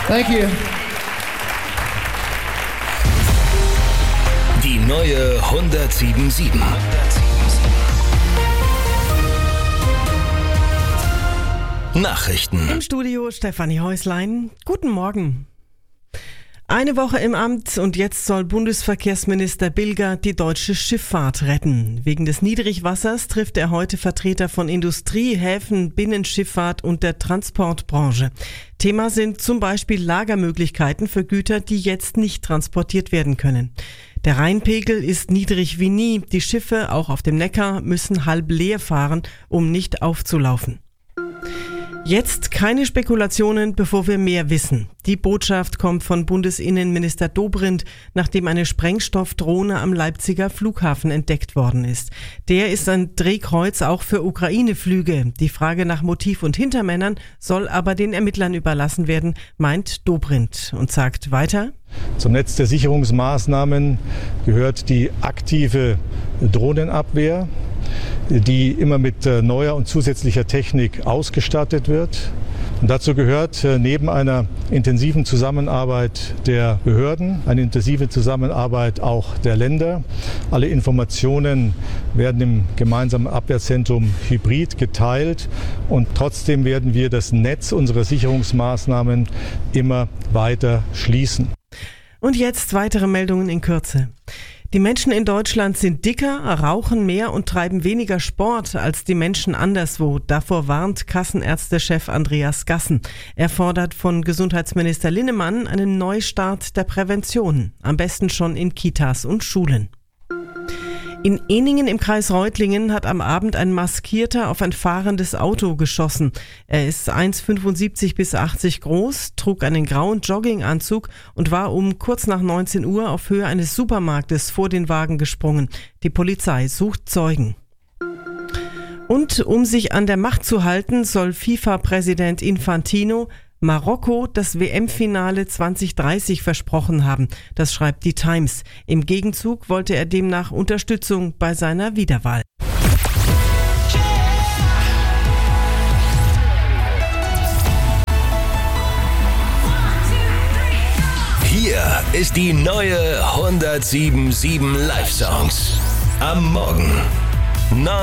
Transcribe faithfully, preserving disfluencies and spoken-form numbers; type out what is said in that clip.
Thank you. Die neue hundertsieben Komma sieben. Nachrichten. Im Studio Stefanie Häuslein. Guten Morgen. Eine Woche im Amt und jetzt soll Bundesverkehrsminister Bilger die deutsche Schifffahrt retten. Wegen des Niedrigwassers trifft er heute Vertreter von Industrie, Häfen, Binnenschifffahrt und der Transportbranche. Thema sind zum Beispiel Lagermöglichkeiten für Güter, die jetzt nicht transportiert werden können. Der Rheinpegel ist niedrig wie nie. Die Schiffe, auch auf dem Neckar, müssen halb leer fahren, um nicht aufzulaufen. Jetzt keine Spekulationen, bevor wir mehr wissen. Die Botschaft kommt von Bundesinnenminister Dobrindt, nachdem eine Sprengstoffdrohne am Leipziger Flughafen entdeckt worden ist. Der ist ein Drehkreuz auch für Ukraine-Flüge. Die Frage nach Motiv und Hintermännern soll aber den Ermittlern überlassen werden, meint Dobrindt und sagt weiter: Zum Netz der Sicherungsmaßnahmen gehört die aktive Drohnenabwehr, die immer mit neuer und zusätzlicher Technik ausgestattet wird. Und dazu gehört neben einer intensiven Zusammenarbeit der Behörden eine intensive Zusammenarbeit auch der Länder. Alle Informationen werden im gemeinsamen Abwehrzentrum Hybrid geteilt und trotzdem werden wir das Netz unserer Sicherungsmaßnahmen immer weiter schließen. Und jetzt weitere Meldungen in Kürze. Die Menschen in Deutschland sind dicker, rauchen mehr und treiben weniger Sport als die Menschen anderswo. Davor warnt Kassenärztechef Andreas Gassen. Er fordert von Gesundheitsminister Linnemann einen Neustart der Prävention. Am besten schon in Kitas und Schulen. In Ehningen im Kreis Reutlingen hat am Abend ein Maskierter auf ein fahrendes Auto geschossen. Er ist eins Komma fünfundsiebzig bis achtzig groß, trug einen grauen Jogginganzug und war um kurz nach neunzehn Uhr auf Höhe eines Supermarktes vor den Wagen gesprungen. Die Polizei sucht Zeugen. Und um sich an der Macht zu halten, soll FIFA-Präsident Infantino Marokko das W M-Finale zwanzig dreißig versprochen haben. Das schreibt die Times. Im Gegenzug wollte er demnach Unterstützung bei seiner Wiederwahl. Hier ist die neue hundertsieben Komma sieben Live-Songs. Am Morgen